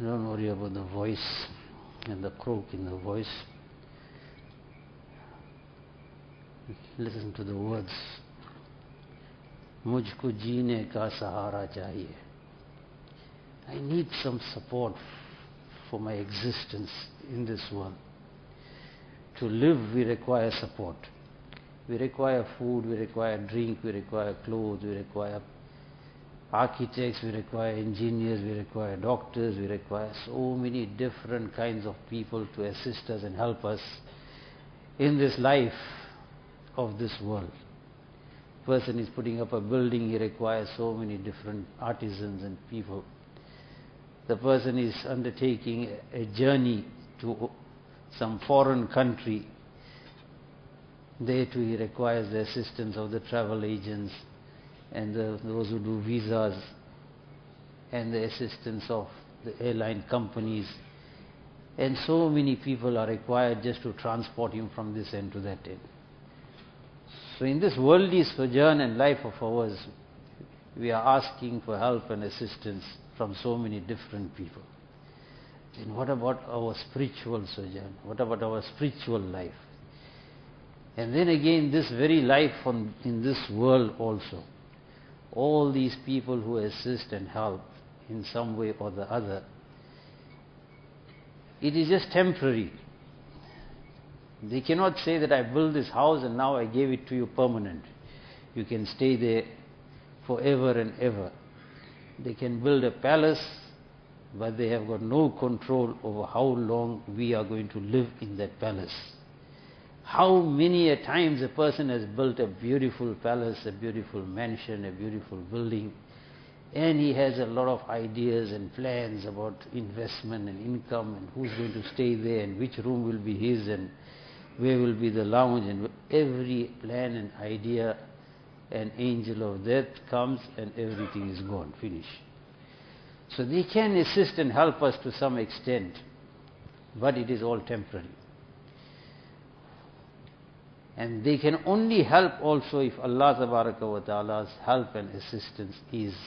Don't worry about the voice and the croak in the voice. Listen to the words. मुझको जीने का सहारा चाहिए. I need some support for my existence in this world. To live, we require support. We require food, we require drink, we require clothes, we require architects, we require engineers, we require doctors, we require so many different kinds of people to assist us and help us in this life of this world. Person is putting up a building, he requires so many different artisans and people. The person is undertaking a journey to some foreign country. There too he requires the assistance of the travel agents and those who do visas and the assistance of the airline companies. And so many people are required just to transport him from this end to that end. So in this worldly sojourn and life of ours, we are asking for help and assistance from so many different people. Then what about our spiritual sojourn? What about our spiritual life? And then again, this very life in this world also. All these people who assist and help in some way or the other, it is just temporary. They cannot say that I built this house and now I gave it to you permanent. You can stay there forever and ever. They can build a palace, but they have got no control over how long we are going to live in that palace. How many a times a person has built a beautiful palace, a beautiful mansion, a beautiful building, and he has a lot of ideas and plans about investment and income and who's going to stay there and which room will be his and where will be the lounge, and every plan and idea, an angel of death comes and everything is gone, finished. So they can assist and help us to some extent, but it is all temporary. And they can only help also if Allah Tabaraka wa Ta'ala's help and assistance is